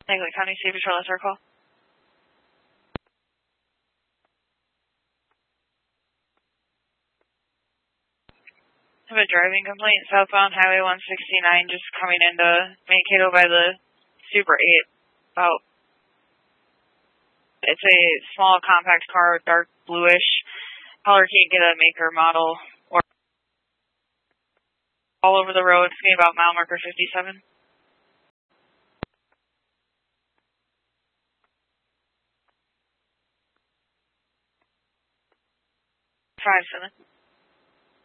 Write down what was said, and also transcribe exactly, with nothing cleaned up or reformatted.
Langley County State Patrol, that's our call. I have a driving complaint southbound Highway one sixty-nine, just coming into Mankato by the Super eight. About, it's a small compact car, dark bluish. Caller can't get a maker, model, or all over the road. It's getting about mile marker fifty-seven. Five seven.